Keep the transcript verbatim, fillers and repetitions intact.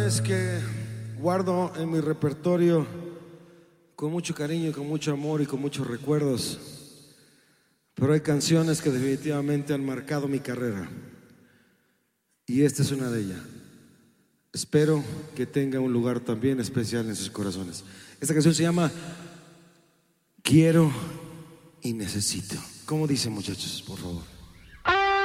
Es que guardo en mi repertorio con mucho cariño, con mucho amor y con muchos recuerdos, pero hay canciones que definitivamente han marcado mi carrera y esta es una de ellas. Espero que tenga un lugar también especial en sus corazones. Esta canción se llama Quiero y Necesito. ¿Cómo dicen, muchachos? Por favor.